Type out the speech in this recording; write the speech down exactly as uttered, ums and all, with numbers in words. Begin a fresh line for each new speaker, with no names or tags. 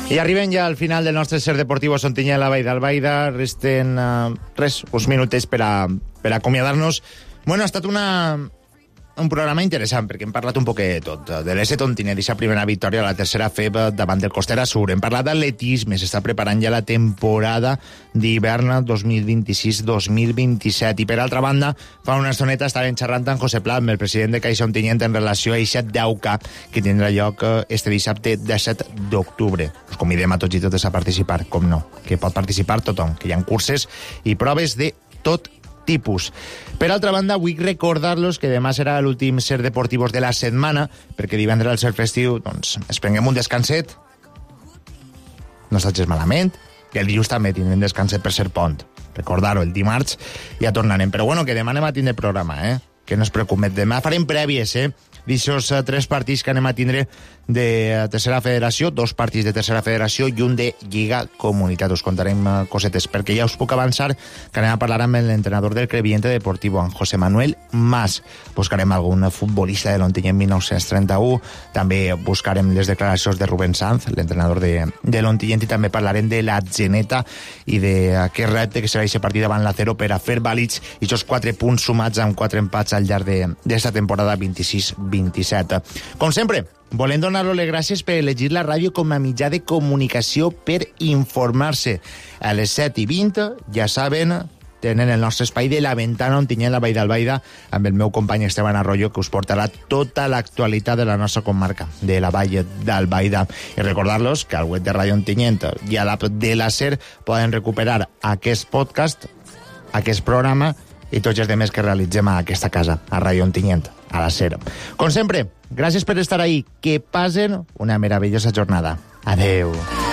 I arribem ja al final del nostre Ser Deportivo Sontinyent, la Vall d'Albaida. Resten uh, res, uns minutets per a, per a acomiadar-nos. Bueno, ha estat una, un programa interessant, perquè hem parlat un poc de tot. De l'S Tontinet, d'aquesta primera victòria a la tercera F E B davant del Costera Sur. Hem parlat d'atletisme, s'està preparant ja la temporada d'hivern dos mil vint-i-sis dos mil vint-i-set. I per altra banda, fa una estoneta estàvem xerrant amb José Pla, amb el president de Caixa Ontinyent, en relació a aquest D A U C A que tindrà lloc este dissabte disset d'octubre. Us convidem a tots i totes a participar, com no, que pot participar tothom, que hi ha curses i proves de tot tipus. Per altra banda, vull recordar-los que demà serà l'últim Ser Deportivos de la setmana, perquè divendres al ser festiu, doncs, es prenguem un descanset, no estàs malament, i el dilluns també tindrem descanset per ser pont. Recordar-ho, el dimarts ja tornarem. Però bueno, que demà anem a tindre programa, eh? Que no es preocupem. Demà farem prèvies, eh? D'aixòs uh, tres partits que anem a tindre de uh, tercera federació, dos partits de tercera federació i un de Lliga Comunitat. Us contarem uh, cosetes, perquè ja us puc avançar que anem a parlar amb l'entrenador del Crevillente Deportivo, en José Manuel Mas. Buscarem algun futbolista de l'Ontinyent mil nou-cents trenta-u, també buscarem les declaracions de Rubén Sanz, l'entrenador de, de l'Ontinyent, i també parlarem de la Geneta i d'aquest repte que serà aquest partit davant la Cero per a fer vàlids i aquests quatre punts sumats amb quatre empats al llarg d'esta temporada vint-i-sis vint-i-set. Com sempre, volem donar-los les gràcies per elegir la ràdio com a mitjà de comunicació per informar-se. A les set i vint, ja saben, tenen el nostre espai de La Ventana Ontinyent, la Vall d'Albaida, amb el meu company Esteban Arroyo, que us portarà tota l'actualitat de la nostra comarca, de la Vall d'Albaida. I recordar-los que al web de Ràdio Ontinyent i a l'app de la SER poden recuperar aquest podcast, aquest programa i tots els demés que realitzem a aquesta casa, a Ràdio Ontinyent, a la SER. Com sempre, gràcies per estar ahí. Que passen una meravellosa jornada. Adeu.